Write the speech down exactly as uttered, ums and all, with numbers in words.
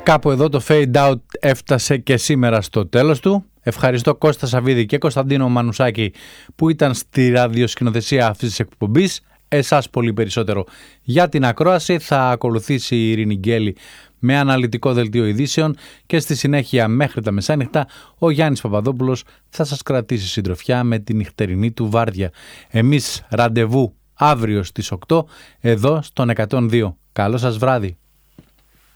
Κάπου εδώ το Fade Out έφτασε και σήμερα στο τέλος του. Ευχαριστώ Κώστα Σαββίδη και Κωνσταντίνο Μανουσάκη που ήταν στη ραδιοσκηνοθεσία αυτής της εκπομπής. Εσάς πολύ περισσότερο για την ακρόαση. Θα ακολουθήσει η Ειρήνη Γκέλη με αναλυτικό δελτίο ειδήσεων και στη συνέχεια μέχρι τα μεσάνυχτα ο Γιάννης Παπαδόπουλος θα σας κρατήσει συντροφιά με τη νυχτερινή του βάρδια. Εμείς ραντεβού αύριο στις οκτώ εδώ στον εκατόν δύο. Καλό σας βράδυ.